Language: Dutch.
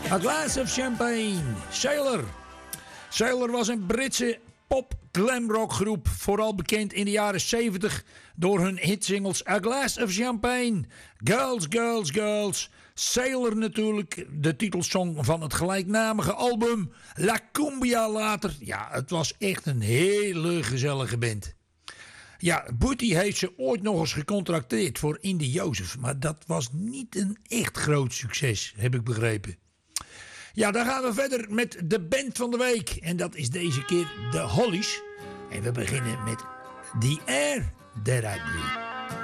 A Glass of Champagne, Sailor. Sailor was een Britse pop-glamrock groep, vooral bekend in de jaren 70 door hun hitsingles A Glass of Champagne, Girls, Girls, Girls, Sailor natuurlijk, de titelsong van het gelijknamige album, La Cumbia later. Ja, het was echt een hele gezellige band. Ja, Booty heeft ze ooit nog eens gecontracteerd voor Indie Jozef, maar dat was niet een echt groot succes, heb ik begrepen. Ja, dan gaan we verder met de band van de week. En dat is deze keer de Hollies. En we beginnen met The Air That I Breathe.